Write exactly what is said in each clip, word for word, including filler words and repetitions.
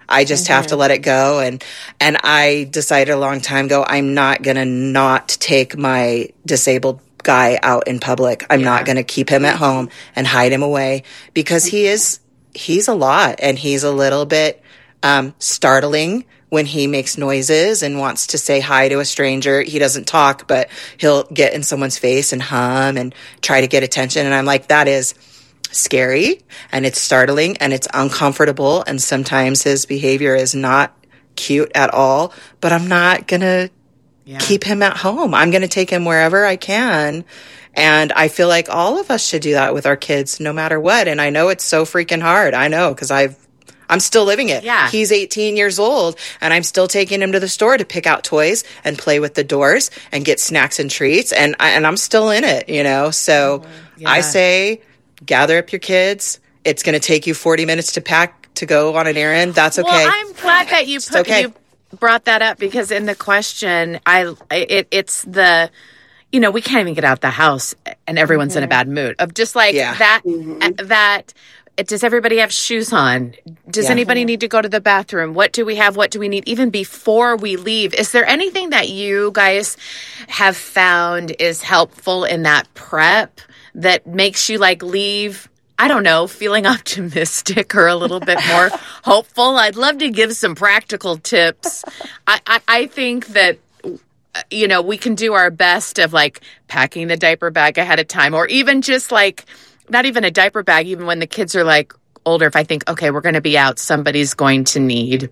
I just mm-hmm. have to let it go. And, and I decided a long time ago, I'm not going to not take my disabled guy out in public. I'm yeah. not going to keep him at home and hide him away, because he is, he's a lot, and he's a little bit um, startling when he makes noises and wants to say hi to a stranger. He doesn't talk, but he'll get in someone's face and hum and try to get attention. And I'm like, that is scary, and it's startling, and it's uncomfortable. And sometimes his behavior is not cute at all, but I'm not going to yeah. keep him at home. I'm going to take him wherever I can. And I feel like all of us should do that with our kids, no matter what. And I know it's so freaking hard. I know, because I've I'm still living it. Yeah. He's eighteen years old, and I'm still taking him to the store to pick out toys and play with the doors and get snacks and treats. And, I, and I'm still in it, you know? So yeah. I say, gather up your kids. It's going to take you forty minutes to pack to go on an errand. That's okay. Well, I'm glad that you put, okay. you brought that up, because in the question, I it, it's the, you know, we can't even get out the house and everyone's mm-hmm. in a bad mood of just like yeah. that, mm-hmm. that, does everybody have shoes on? Does yeah. anybody need to go to the bathroom? What do we have? What do we need? Even before we leave, is there anything that you guys have found is helpful in that prep that makes you like leave, I don't know, feeling optimistic or a little bit more hopeful? I'd love to give some practical tips. I, I, I think that, you know, we can do our best of like packing the diaper bag ahead of time, or even just like, not even a diaper bag, even when the kids are like older. If I think, okay, we're going to be out, somebody's going to need,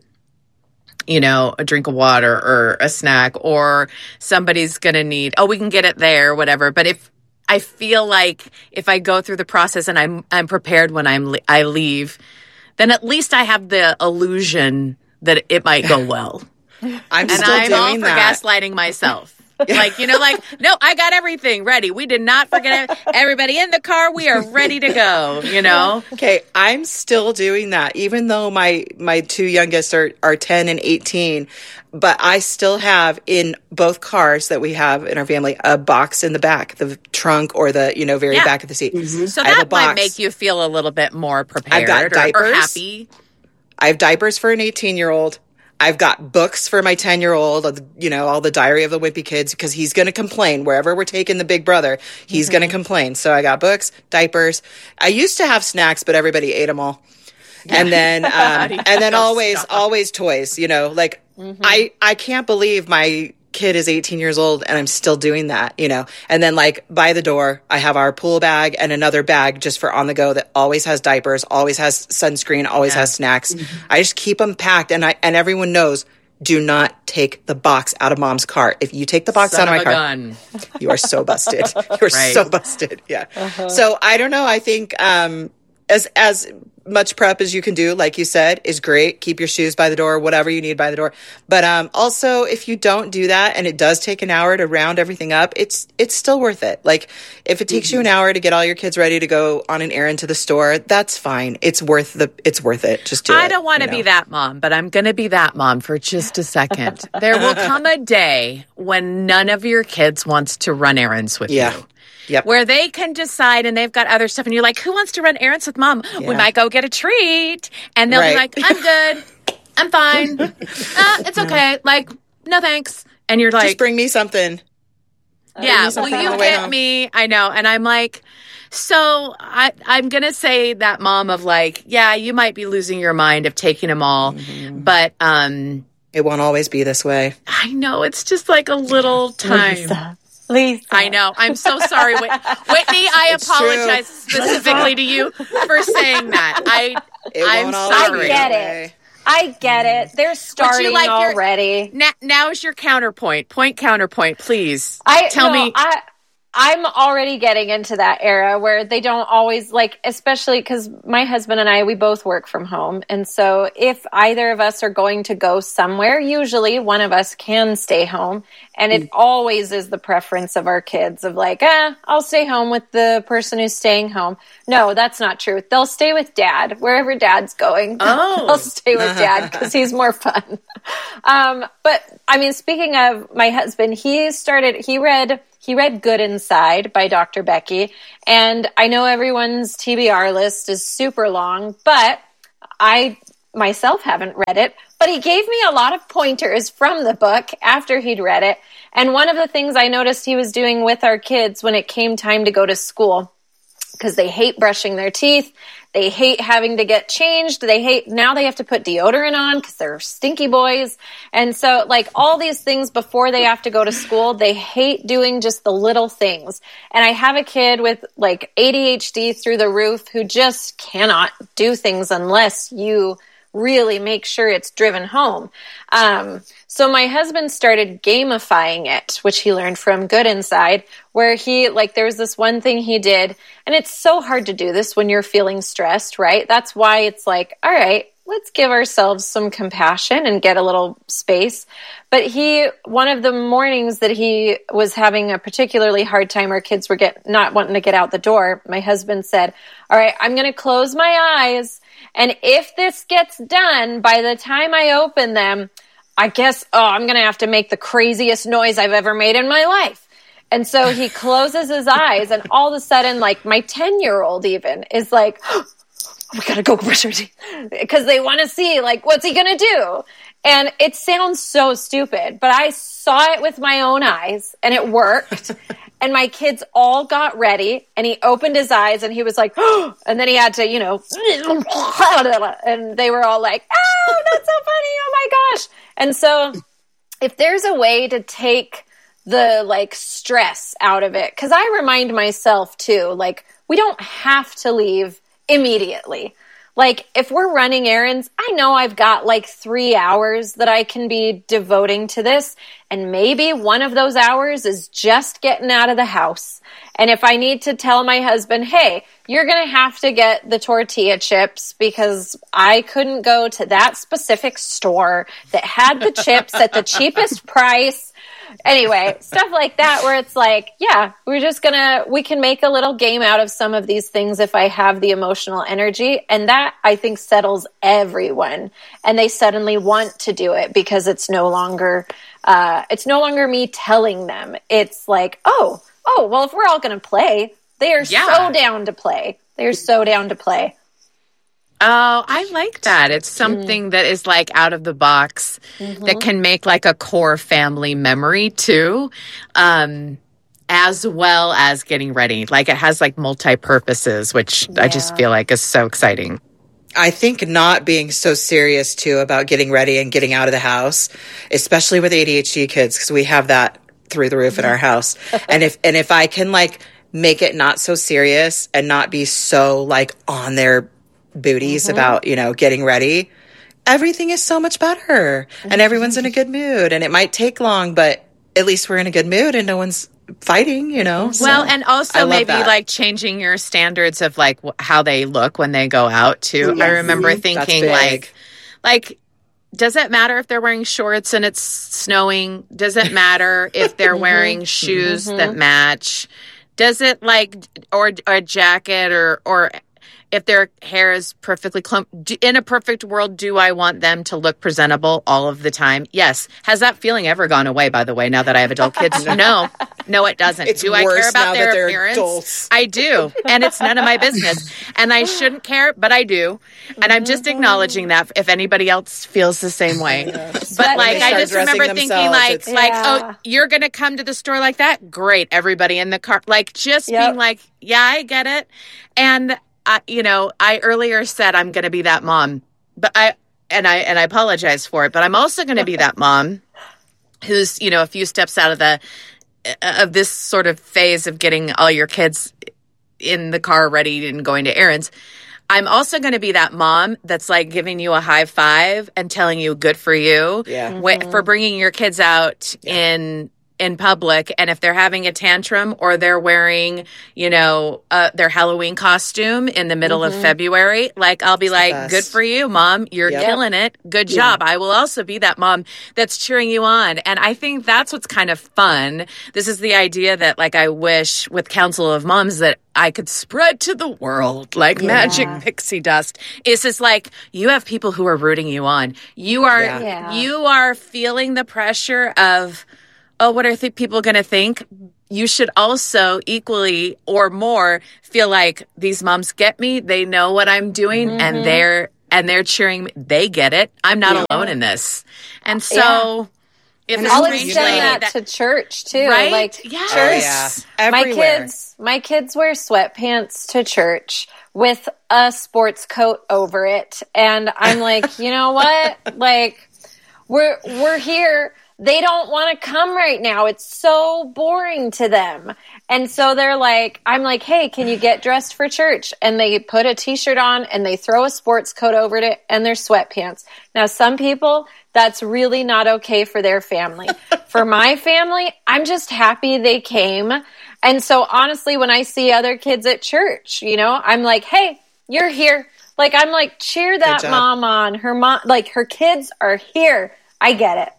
you know, a drink of water or a snack, or somebody's going to need, oh, we can get it there, whatever. But if I feel like if I go through the process and I'm I'm prepared when I'm I leave, then at least I have the illusion that it might go well. I'm and still I'm doing all for that. gaslighting myself. Like, you know, like, no, I got everything ready. We did not forget it. Everybody in the car. We are ready to go, you know? Okay. I'm still doing that, even though my, my two youngest are, are ten and eighteen, but I still have in both cars that we have in our family, a box in the back, the trunk or the, you know, very yeah. back of the seat. Mm-hmm. So that might make you feel a little bit more prepared I've got diapers, or, or happy. I have diapers for an eighteen year old. I've got books for my ten-year-old, you know, all the Diary of the Wimpy Kids, because he's going to complain. Wherever we're taking the big brother, he's mm-hmm. going to complain. So I got books, diapers. I used to have snacks, but everybody ate them all. Yeah. And then, um, and then always, stop. always toys, you know, like mm-hmm. I, I can't believe my kid is eighteen years old and I'm still doing that, you know. And then like by the door, I have our pool bag and another bag just for on the go that always has diapers, always has sunscreen, always yeah. has snacks. Mm-hmm. I just keep them packed, and I and everyone knows, do not take the box out of mom's car. If you take the box Son out of my of car, gun. you are so busted. You're right. so busted. Yeah. Uh-huh. So I don't know. I think um, as as much prep as you can do, like you said, is great. Keep your shoes by the door, whatever you need by the door. But um, also, if you don't do that, and it does take an hour to round everything up, it's it's still worth it. Like if it takes mm-hmm. you an hour to get all your kids ready to go on an errand to the store, that's fine. It's worth the. It's worth it. Just do I it, don't want to you know? be that mom, but I'm going to be that mom for just a second. There will come a day when none of your kids wants to run errands with yeah. you. Yep. Where they can decide, and they've got other stuff, and you're like, who wants to run errands with mom? Yeah. We might go get a treat. And they'll right. be like, I'm good. I'm fine. uh, it's okay. Like, no thanks. And you're like, just bring me something. Yeah, something will you get me? I know. And I'm like, so I, I'm going to say that mom of like, yeah, you might be losing your mind of taking them all. Mm-hmm. But um, it won't always be this way. I know. It's just like a little time. Lisa. Lisa. I know. I'm so sorry, Whit- Whitney. I It's apologize true. specifically to you for saying that. I, It I'm won't always sorry. be I get that way. it. I get it. They're starting like your- already. Now, now is your counterpoint. Point counterpoint, please. I Tell no, me. I, I'm already getting into that era where they don't always like, especially because my husband and I, we both work from home. And so if either of us are going to go somewhere, usually one of us can stay home. And it mm. always is the preference of our kids of like, eh, I'll stay home with the person who's staying home. No, that's not true. They'll stay with dad. Wherever dad's going, Oh. they'll stay with dad because he's more fun. Um, but I mean, speaking of my husband, he started, he read... He read Good Inside by Doctor Becky, and I know everyone's T B R list is super long, but I myself haven't read it, but he gave me a lot of pointers from the book after he'd read it. And one of the things I noticed he was doing with our kids when it came time to go to school, because they hate brushing their teeth, they hate having to get changed, they hate, now they have to put deodorant on because they're stinky boys. And so like all these things before they have to go to school, they hate doing just the little things. And I have a kid with like A D H D through the roof who just cannot do things unless you really make sure it's driven home. Um, so my husband started gamifying it, which he learned from Good Inside, where he, like, there was this one thing he did, and it's so hard to do this when you're feeling stressed, right? That's why it's like, all right, let's give ourselves some compassion and get a little space. But he, one of the mornings that he was having a particularly hard time, our kids were get, not wanting to get out the door, my husband said, all right, I'm going to close my eyes, and if this gets done, by the time I open them, I guess, oh, I'm going to have to make the craziest noise I've ever made in my life. And so he closes his eyes, and all of a sudden, like my ten-year-old even is like, oh, we got to go brush our teeth, because they want to see, like, what's he going to do? And it sounds so stupid, but I saw it with my own eyes, and it worked. And my kids all got ready, and he opened his eyes, and he was like, oh, and then he had to, you know, and they were all like, oh, that's so funny, oh my gosh. And so if there's a way to take the, like, stress out of it, because I remind myself, too, like, we don't have to leave immediately. Like, if we're running errands, I know I've got like three hours that I can be devoting to this. And maybe one of those hours is just getting out of the house. And if I need to tell my husband, hey, you're going to have to get the tortilla chips because I couldn't go to that specific store that had the chips at the cheapest price. Anyway, stuff like that where it's like, yeah, we're just gonna, we can make a little game out of some of these things if I have the emotional energy. And that, I think, settles everyone. And they suddenly want to do it because it's no longer, uh, it's no longer me telling them. It's like, oh, oh, well, if we're all going to play, they are yeah. so down to play. They're so down to play. Oh, I like that. It's something mm. that is like out of the box mm-hmm. that can make like a core family memory too, um, as well as getting ready. Like it has like multi-purposes, which yeah. I just feel like is so exciting. I think not being so serious too about getting ready and getting out of the house, especially with A D H D kids, because we have that through the roof mm-hmm. in our house. and if and if I can like make it not so serious and not be so like on their booties mm-hmm. about, you know, getting ready, everything is so much better mm-hmm. and everyone's in a good mood, and it might take long, but at least we're in a good mood and no one's fighting, you know. So well, and also maybe that. like changing your standards of like w- how they look when they go out too. Yes. I remember thinking like, like, does it matter if they're wearing shorts and it's snowing? Does it matter if they're wearing shoes mm-hmm. that match? Does it like, or, or a jacket or, or if their hair is perfectly clumped, in a perfect world, do I want them to look presentable all of the time? Yes. Has that feeling ever gone away, by the way, now that I have adult kids? No. No, it doesn't. It's do I care about their appearance? Adults. I do. And it's none of my business. And I shouldn't care, but I do. And I'm just acknowledging that if anybody else feels the same way. Yes. But like, I just remember thinking like, like, yeah. oh, you're going to come to the store like that? Great. Everybody in the car. Like just yep. being like, yeah, I get it. And I, you know, I earlier said I'm going to be that mom, but I, and I, and I apologize for it, but I'm also going to be that mom who's, you know, a few steps out of the, of this sort of phase of getting all your kids in the car ready and going to errands. I'm also going to be that mom that's like giving you a high five and telling you good for you yeah. mm-hmm. for bringing your kids out yeah. in in public. And if they're having a tantrum or they're wearing, you know, uh, their Halloween costume in the middle mm-hmm. of February, like I'll be it's like, good for you, mom. You're yep. killing it. Good job. Yeah. I will also be that mom that's cheering you on. And I think that's what's kind of fun. This is the idea that like I wish with Council of Moms that I could spread to the world like yeah. magic pixie dust. It's just like you have people who are rooting you on. You are, yeah. Yeah. you are feeling the pressure of, oh, what are th- people going to think? You should also equally or more feel like these moms get me. They know what I'm doing mm-hmm. and they're and they're cheering. They get it. I'm not yeah. alone in this. And so yeah. if and I'll extend that, that to church too. Right? Like yes. church. Oh, yeah. My kids, my kids wear sweatpants to church with a sports coat over it. And I'm like, you know what? Like we're, we're here. They don't want to come right now. It's so boring to them. And so they're like, I'm like, hey, can you get dressed for church? And they put a t-shirt on and they throw a sports coat over it and their sweatpants. Now, some people, that's really not okay for their family. For my family, I'm just happy they came. And so honestly, when I see other kids at church, you know, I'm like, hey, you're here. Like, I'm like, cheer that mom on. Her mom, like her kids are here. I get it.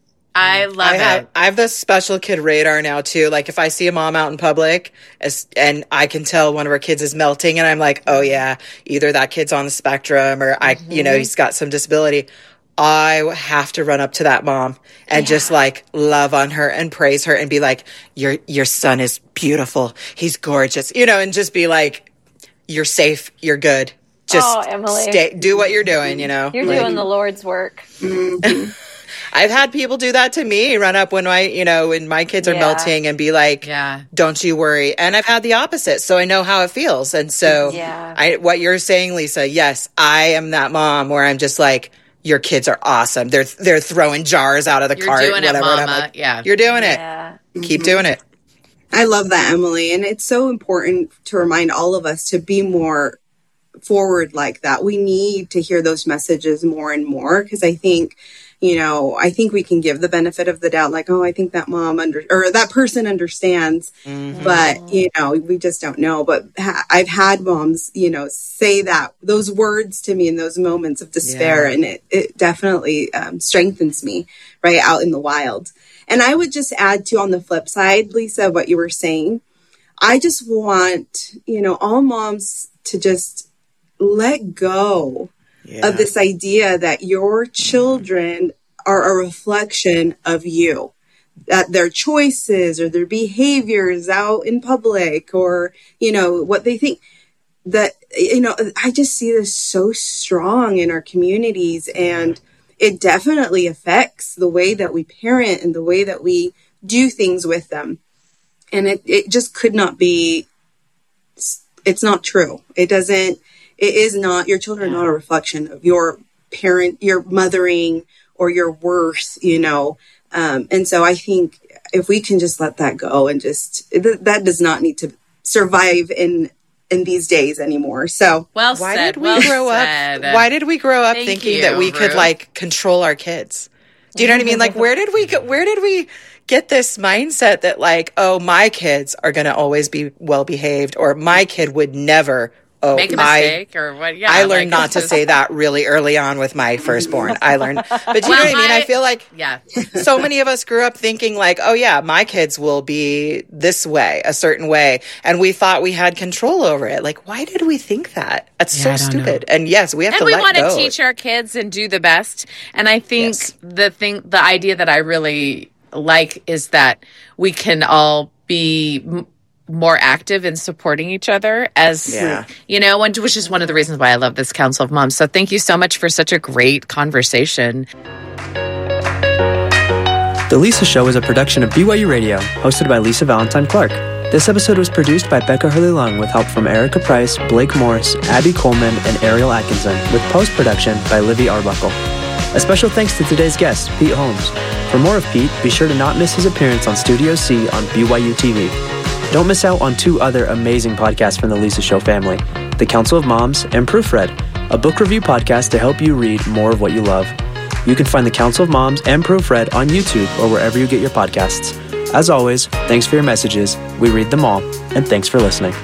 I love I it. Have, I have this special kid radar now too. Like if I see a mom out in public as, and I can tell one of her kids is melting and I'm like, oh yeah, either that kid's on the spectrum or I, mm-hmm. you know, he's got some disability. I have to run up to that mom and yeah. just like love on her and praise her and be like, your, your son is beautiful. He's gorgeous, you know, and just be like, you're safe. You're good. Just oh, Emily. stay, do what you're doing, you know, you're like, doing the Lord's work. Mm-hmm. I've had people do that to me, run up when my, you know, when my kids are yeah. melting and be like, yeah. don't you worry. And I've had the opposite. So I know how it feels. And so yeah. I, what you're saying, Lisa, yes, I am that mom where I'm just like, your kids are awesome. They're, they're throwing jars out of the you're cart, doing whatever. It, Mama. And I'm like, yeah. you're doing yeah. it. Keep mm-hmm. doing it. I love that, Emily. And it's so important to remind all of us to be more forward like that. We need to hear those messages more and more because I think, you know, I think we can give the benefit of the doubt, like, oh, I think that mom under or that person understands, mm-hmm. but you know, we just don't know. But ha- I've had moms, you know, say that those words to me in those moments of despair, yeah. and it it definitely um, strengthens me right out in the wild. And I would just add to on the flip side, Lisa, what you were saying. I just want, you know, all moms to just let go. Yeah. Of this idea that your children are a reflection of you, that their choices or their behaviors out in public or, you know, what they think that, you know, I just see this so strong in our communities and it definitely affects the way that we parent and the way that we do things with them. And it, it just could not be, it's not true. It doesn't, It is not, your children are not a reflection of your parent, your mothering or your worth, you know. Um, and so I think if we can just let that go and just, th- that does not need to survive in in these days anymore. So well why said, did we well grow said. up? Why did we grow up Thank thinking you, that we Ruth. could like control our kids? Do you know what I mean? Like, where did we go, where did we get this mindset that like, oh, my kids are going to always be well behaved or my kid would never Oh, make a mistake I, or what? Yeah, I learned like, not to say that really early on with my firstborn. I learned, but do you well, know what I mean? I, I feel like yeah. so many of us grew up thinking like, oh yeah, my kids will be this way, a certain way. And we thought we had control over it. Like, why did we think that? That's yeah, so stupid. Know. And yes, we have and to we let want go. to teach our kids and do the best. And I think yes. the thing, the idea that I really like is that we can all be m- more active in supporting each other as, yeah. you know, and which is one of the reasons why I love this Council of Moms. So thank you so much for such a great conversation. The Lisa Show is a production of B Y U Radio, hosted by Lisa Valentine Clark. This episode was produced by Becca Hurley-Lung with help from Erica Price, Blake Morris, Abby Coleman, and Ariel Atkinson, with post-production by Livy Arbuckle. A special thanks to today's guest, Pete Holmes. For more of Pete, be sure to not miss his appearance on Studio C on B Y U T V. Don't miss out on two other amazing podcasts from the Lisa Show family, The Council of Moms and Proofread, a book review podcast to help you read more of what you love. You can find The Council of Moms and Proofread on YouTube or wherever you get your podcasts. As always, thanks for your messages. We read them all, and thanks for listening.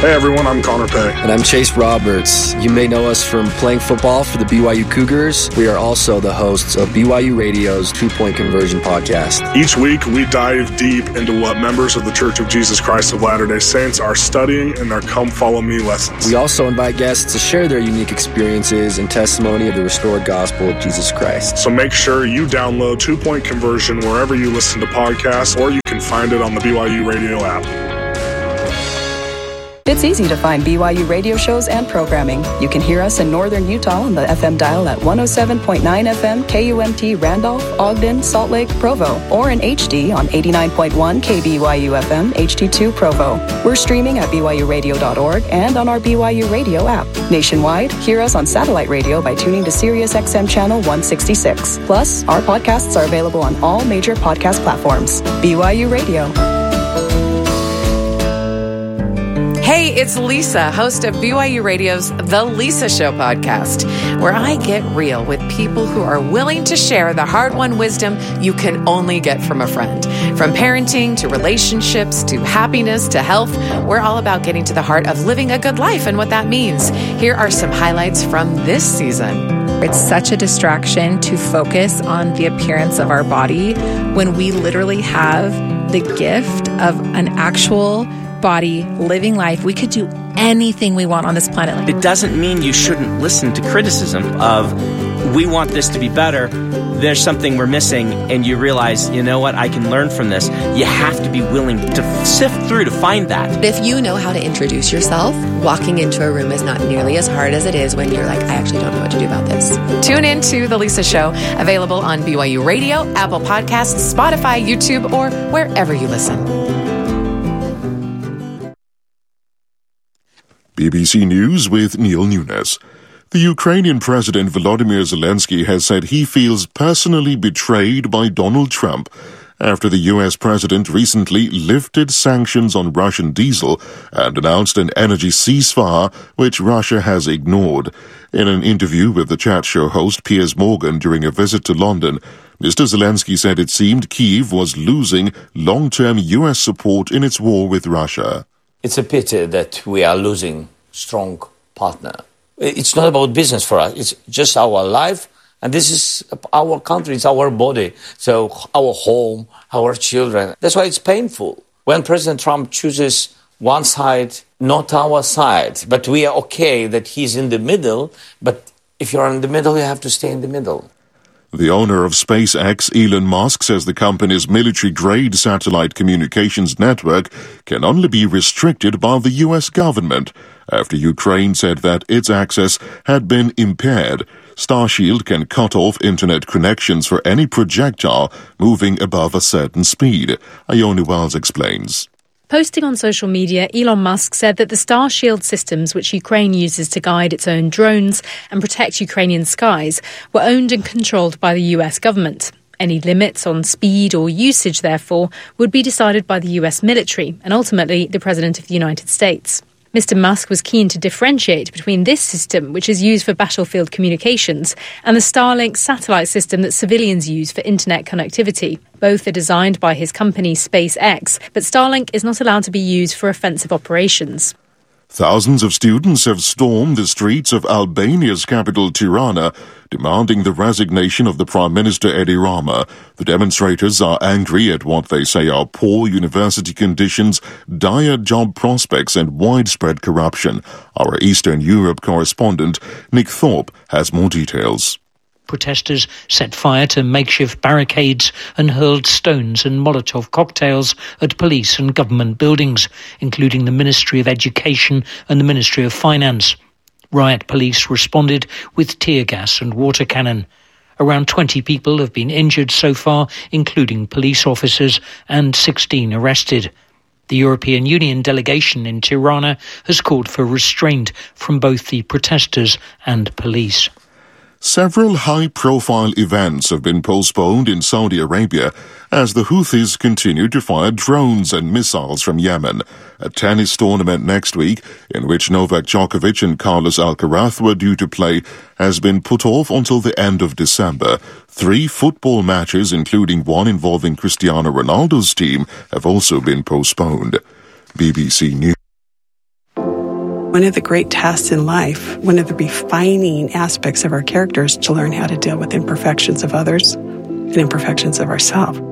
Hey everyone, I'm Connor Pay. And I'm Chase Roberts. You may know us from playing football for the B Y U Cougars. We are also the hosts of B Y U Radio's Two-Point Conversion podcast. Each week, we dive deep into what members of the Church of Jesus Christ of Latter-day Saints are studying in their Come Follow Me lessons. We also invite guests to share their unique experiences and testimony of the restored gospel of Jesus Christ. So make sure you download Two-Point Conversion wherever you listen to podcasts, or you can find it on the B Y U Radio app. It's easy to find B Y U radio shows and programming. You can hear us in northern Utah on the F M dial at one oh seven point nine F M K U M T Randolph, Ogden, Salt Lake, Provo, or in H D on eighty-nine point one K B Y U F M H D two Provo. We're streaming at B Y U radio dot org and on our B Y U Radio app. Nationwide, hear us on satellite radio by tuning to Sirius X M channel one sixty-six. Plus, our podcasts are available on all major podcast platforms. B Y U Radio. Hey, it's Lisa, host of B Y U Radio's The Lisa Show podcast, where I get real with people who are willing to share the hard-won wisdom you can only get from a friend. From parenting to relationships to happiness to health, we're all about getting to the heart of living a good life and what that means. Here are some highlights from this season. It's such a distraction to focus on the appearance of our body when we literally have the gift of an actual body, living life. We could do anything we want on this planet. It doesn't mean you shouldn't listen to criticism of, we want this to be better, there's something we're missing, and you realize, you know what, I can learn from this. You have to be willing to sift through to find that. If you know how to introduce yourself, walking into a room is not nearly as hard as it is when you're like, I actually don't know what to do about this. Tune in to The Lisa Show, available on B Y U Radio, Apple Podcasts, Spotify, YouTube, or wherever you listen. B B C News with Neil Nunes. The Ukrainian President Volodymyr Zelensky has said he feels personally betrayed by Donald Trump after the U S president recently lifted sanctions on Russian diesel and announced an energy ceasefire, which Russia has ignored. In an interview with the chat show host Piers Morgan during a visit to London, Mister Zelensky said it seemed Kyiv was losing long-term U S support in its war with Russia. It's a pity that we are losing strong partner. It's not about business for us. It's just our life. And this is our country. It's our body. So our home, our children. That's why it's painful. When President Trump chooses one side, not our side. But we are okay that he's in the middle. But if you're in the middle, you have to stay in the middle. The owner of SpaceX, Elon Musk, says the company's military-grade satellite communications network can only be restricted by the U S government after Ukraine said that its access had been impaired. Starshield can cut off internet connections for any projectile moving above a certain speed. Ione Wells explains. Posting on social media, Elon Musk said that the Starshield systems, which Ukraine uses to guide its own drones and protect Ukrainian skies, were owned and controlled by the U S government. Any limits on speed or usage, therefore, would be decided by the U S military and ultimately the President of the United States. Mister Musk was keen to differentiate between this system, which is used for battlefield communications, and the Starlink satellite system that civilians use for internet connectivity. Both are designed by his company SpaceX, but Starlink is not allowed to be used for offensive operations. Thousands of students have stormed the streets of Albania's capital, Tirana, demanding the resignation of the Prime Minister Edi Rama. The demonstrators are angry at what they say are poor university conditions, dire job prospects and widespread corruption. Our Eastern Europe correspondent, Nick Thorpe, has more details. Protesters set fire to makeshift barricades and hurled stones and Molotov cocktails at police and government buildings, including the Ministry of Education and the Ministry of Finance. Riot police responded with tear gas and water cannon. Around twenty people have been injured so far, including police officers, and sixteen arrested. The European Union delegation in Tirana has called for restraint from both the protesters and police. Several high-profile events have been postponed in Saudi Arabia as the Houthis continue to fire drones and missiles from Yemen. A tennis tournament next week, in which Novak Djokovic and Carlos Alcaraz were due to play, has been put off until the end of December. Three football matches, including one involving Cristiano Ronaldo's team, have also been postponed. B B C News. One of the great tests in life, one of the refining aspects of our character is to learn how to deal with imperfections of others and imperfections of ourselves.